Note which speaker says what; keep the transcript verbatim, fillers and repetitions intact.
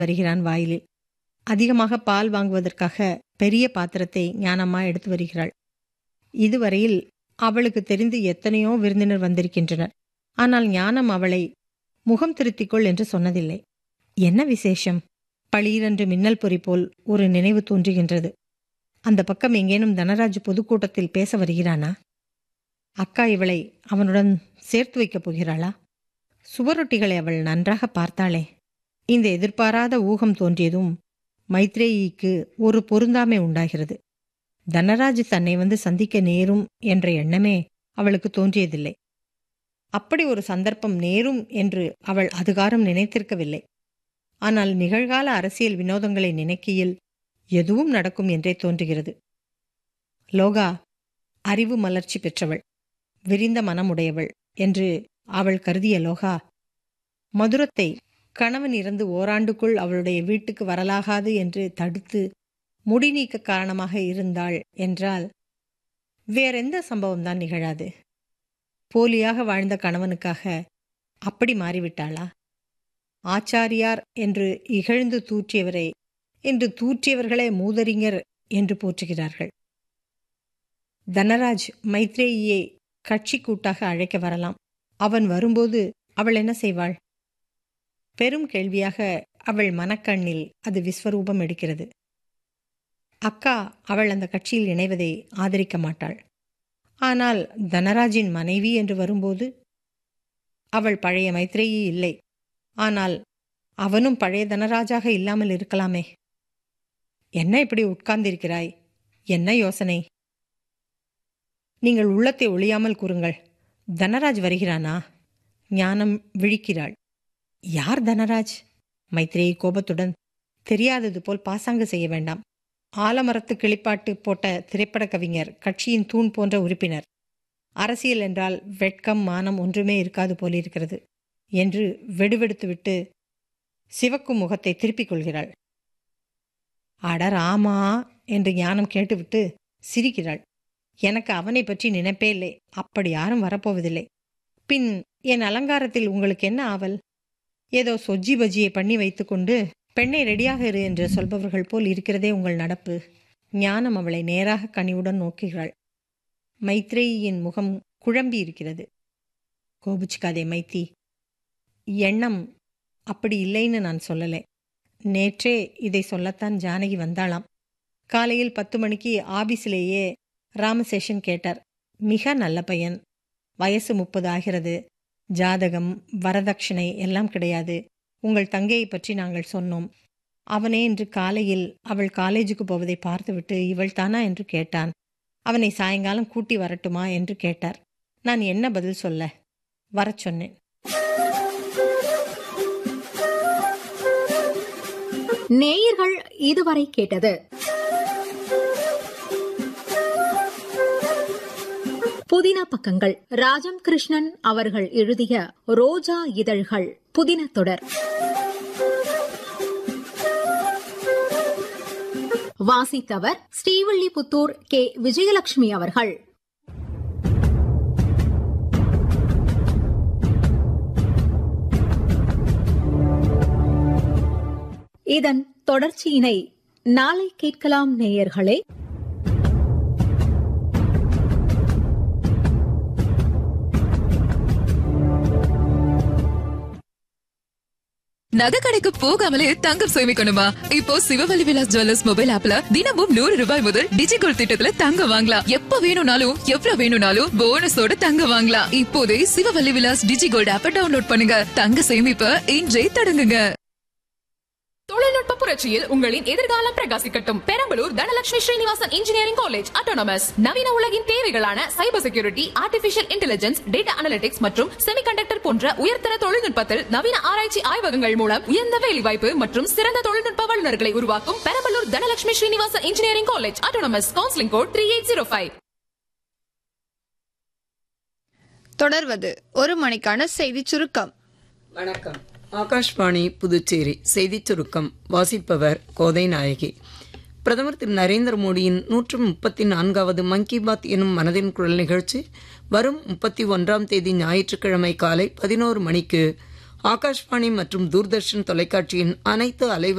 Speaker 1: வருகிறான் வாயிலில். அதிகமாக பால் வாங்குவதற்காக பெரிய பாத்திரத்தை ஞானம்மா எடுத்து வருகிறாள். இதுவரையில் அவளுக்கு தெரிந்து எத்தனையோ விருந்தினர் வந்திருக்கின்றனர். ஆனால் ஞானம் அவளை முகம் திருத்திக்கொள் என்று சொன்னதில்லை. என்ன விசேஷம்? பளீரென்று மின்னல் பொறி போல் ஒரு நினைவு தோன்றுகின்றது. அந்த பக்கம் எங்கேனும் தனராஜ் பொதுக்கூட்டத்தில் பேச வருகிறானா? அக்கா இவளை அவனுடன் சேர்த்து வைக்கப் போகிறாளா? சுவரொட்டிகளை அவள் நன்றாக பார்த்தாளே. இந்த எதிர்பாராத ஊகம் தோன்றியதும் மைத்ரேயிக்கு ஒரு பொருந்தாமை உண்டாகிறது. தனராஜ் தன்னை வந்து சந்திக்க நேரும் என்ற எண்ணமே அவளுக்கு தோன்றியதில்லை. அப்படி ஒரு சந்தர்ப்பம் நேரும் என்று அவள் அதுகாரம் நினைத்திருக்கவில்லை. ஆனால் நிகழ்கால அரசியல் வினோதங்களை நினைக்கையில் எதுவும் நடக்கும் என்றே தோன்றுகிறது. லோகா அறிவு மலர்ச்சி பெற்றவள், விரிந்த மனமுடையவள் என்று அவள் கருதிய லோகா மதுரத்தை கணவன் இறந்து ஓராண்டுக்குள் அவளுடைய வீட்டுக்கு வரலாகாது என்று தடுத்து முடிநீக்க காரணமாக இருந்தாள் என்றால் வேறெந்த சம்பவம்தான் நிகழாது? போலியாக வாழ்ந்த கணவனுக்காக அப்படி மாறிவிட்டாளா? ஆச்சாரியார் என்று இகழ்ந்து தூற்றியவரை இன்று தூற்றியவர்களே மூதறிஞர் என்று போற்றுகிறார்கள். தனராஜ் மைத்ரேயியை கட்சி கூட்டாக அழைக்க வரலாம். அவன் வரும்போது அவள் என்ன செய்வாள்? பெரும் கேள்வியாக அவள் மனக்கண்ணில் அது விஸ்வரூபம் எடுக்கிறது. அக்கா அவள் அந்த கட்சியில் இணைவதை ஆதரிக்க மாட்டாள். ஆனால் தனராஜின் மனைவி என்று வரும்போது அவள் பழைய மைத்ரேயி இல்லை. ஆனால் அவனும் பழைய தனராஜாக இல்லாமல் இருக்கலாமே. என்ன இப்படி உட்கார்ந்திருக்கிறாய்? என்ன யோசனை? நீங்கள் உள்ளத்தை ஒளியாமல் கூறுங்கள். தனராஜ் வருகிறானா? ஞானம் விழிக்கிறாள். யார் தனராஜ்? மைத்ரேயி கோபத்துடன். தெரியாதது போல் பாசாங்கு செய்ய வேண்டாம். ஆலமரத்து கிளிப்பாட்டு போட்ட திரைப்பட கவிஞர், கட்சியின் தூண் போன்ற உறுப்பினர். அரசியல் என்றால் வெட்கம் மானம் ஒன்றுமே இருக்காது போலிருக்கிறது என்று வெடுவெடுத்துவிட்டு சிவக்கும் முகத்தை திருப்பிக் கொள்கிறாள். அடர் ஆமா என்று ஞானம் கேட்டுவிட்டு சிரிக்கிறாள். எனக்கு அவனை பற்றி நினைப்பே இல்லை. அப்படி யாரும் வரப்போவதில்லை. பின் என் அலங்காரத்தில் உங்களுக்கு என்ன ஆவல்? ஏதோ சொஜ்ஜி பஜ்ஜியை பண்ணி வைத்துக்கொண்டு பெண்ணை ரெடியாக இரு என்று சொல்பவர்கள் போல் இருக்கிறதே உங்கள் நடப்பு. ஞானம் அவளை நேராக கனிவுடன் நோக்குகிறாள். மைத்ரேயின் முகம் குழம்பி இருக்கிறது. கோபிச்சுக்காதே மைத்தி. எண்ணம் அப்படி இல்லைன்னு நான் சொல்லலை. நேற்றே இதை சொல்லத்தான் ஜானகி வந்தாளாம். காலையில் பத்து மணிக்கு ஆபீஸிலேயே ராமசேஷன் கேட்டார். மிக நல்ல பையன், வயசு முப்பது ஆகிறது, ஜாதகம் வரதட்சணை எல்லாம் கிடையாது. உங்கள் தங்கையை பற்றி நாங்கள் சொன்னோம். அவனே இன்று காலையில் அவள் காலேஜுக்கு போவதை பார்த்துவிட்டு இவள் தானா என்று கேட்டான். அவனை சாயங்காலம் கூட்டி வரட்டுமா என்று கேட்டார். நான் என்ன பதில் சொல்ல? வரச் சொன்னேன்.
Speaker 2: நேயர்கள் இதுவரை கேட்டது புதின பக்கங்கள். ராஜம் கிருஷ்ணன் அவர்கள் எழுதிய ரோஜா இதழ்கள் புதின தொடர். வாசித்தவர் ஸ்ரீவில்லிபுத்தூர் கே விஜயலட்சுமி அவர்கள். இதன் தொடர்ச்சியினை நாளை கேட்கலாம் நேயர்களே.
Speaker 3: நகை கடைக்கு போகாமலே தங்கம் சேமிக்கணுமா? இப்போ சிவவழி விலாஸ் ஜுவல்லர்ஸ் மொபைல் ஆப்ல தினமும் நூறு ரூபாய் முதல் டிஜிகோல்ட் திட்டத்துல தங்கம் வாங்கலாம். எப்ப வேணும்னாலும் எவ்வளவு வேணும்னாலும் போனஸோட தங்கம் வாங்கலாம். இப்போதே சிவவழி விலாஸ் டிஜிகோல்ட் ஆப்பை டவுன்லோட் பண்ணுங்க. தங்க சேமிப்ப இன்றே தொடங்குங்க.
Speaker 4: தொழில்நுட்ப புரட்சியில் உங்களின் எதிர்காலம் பிரகாசிக்கட்டும். Perambalur Dhanalakshmi Srinivasan engineering college autonomous நவீன உலகின் தேவைகளான cyber security, artificial intelligence, data analytics மற்றும் செமிகண்டக்டர் போன்ற உயர்தர தொழில்நுட்பத்தில் நவீன ஆராய்ச்சி ஆய்வகங்கள் மூலம் உயர்ந்த வேலைவாய்ப்பு மற்றும் சிறந்த தொழில்நுட்ப வல்லுநர்களை உருவாக்கும் Perambalur Dhanalakshmi Srinivasan engineering college autonomous. Counselling code three eight zero five.
Speaker 5: தொடர்வது ஒரு மணிக்கான செய்தி சுருக்கம்.
Speaker 6: வணக்கம். ஆகாஷ்வாணி புதுச்சேரி செய்திச் சுருக்கம் வாசிப்பவர் கோதை நாயகி. பிரதமர் திரு நரேந்திர மோடியின் நூற்று முப்பத்தி நான்காவது மன் கி பாத் எனும் மனதின் குரல் நிகழ்ச்சி வரும் முப்பத்தி ஒன்றாம் தேதி ஞாயிற்றுக்கிழமை காலை பதினோரு மணிக்கு ஆகாஷ்வாணி மற்றும் தூர்தர்ஷன் தொலைக்காட்சியின் அனைத்து அலைவரிசைகளிலும்